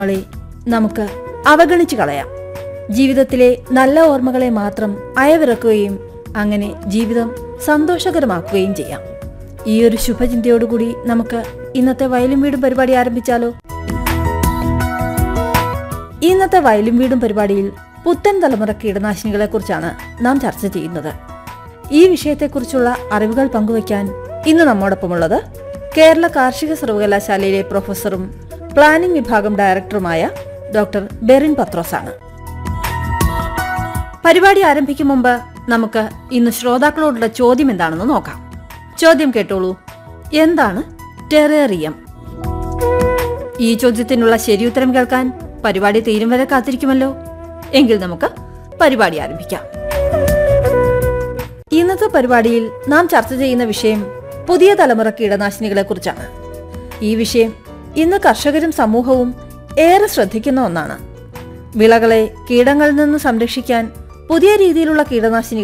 ളെ നമുക്ക് അവഗണിച്ചു കളയാം. ജീവിതത്തിലെ നല്ല ഓർമ്മകളെ മാത്രം അയവിറക്കുകയും അങ്ങനെ ജീവിതം സന്തോഷകരമാക്കുകയും ചെയ്യാം. ഈ ഒരു ശുഭചിന്തയോടുകൂടി നമുക്ക് ഇന്നത്തെ വയലും വീടും പരിപാടി ആരംഭിച്ചാലോ? ഇന്നത്തെ വയലും വീടും പരിപാടിയിൽ പുത്തൻ തലമുറ കീടനാശിനികളെ കുറിച്ചാണ് നാം ചർച്ച ചെയ്യുന്നത്. ഈ വിഷയത്തെക്കുറിച്ചുള്ള അറിവുകൾ പങ്കുവയ്ക്കാൻ ഇന്ന് നമ്മോടൊപ്പമുള്ളത് കേരള കാർഷിക സർവകലാശാലയിലെ പ്രൊഫസറും പ്ലാനിംഗ് വിഭാഗം ഡയറക്ടറുമായ ഡോക്ടർ ബെറിൻ പത്രോസ് ആണ്. പരിപാടി ആരംഭിക്കും മുമ്പ് നമുക്ക് ഇന്ന് ശ്രോതാക്കളോടുള്ള ചോദ്യം എന്താണെന്ന് നോക്കാം. ചോദ്യം കേട്ടോളൂ. എന്താണ് ടെറേറിയം? ഈ ചോദ്യത്തിനുള്ള ശരിയുത്തരം കേൾക്കാൻ പരിപാടി തീരും വരെ കാത്തിരിക്കുമല്ലോ. എങ്കിൽ നമുക്ക് പരിപാടി ആരംഭിക്കാം. ഇന്നത്തെ പരിപാടിയിൽ നാം ചർച്ച ചെയ്യുന്ന വിഷയം പുതിയ തലമുറ കീടനാശിനികളെ കുറിച്ചാണ്. ഈ വിഷയം ഇന്ന് കർഷകരും സമൂഹവും ഏറെ ശ്രദ്ധിക്കുന്ന ഒന്നാണ്. വിളകളെ കീടങ്ങളിൽ നിന്ന് സംരക്ഷിക്കാൻ പുതിയ രീതിയിലുള്ള കീടനാശിനികൾ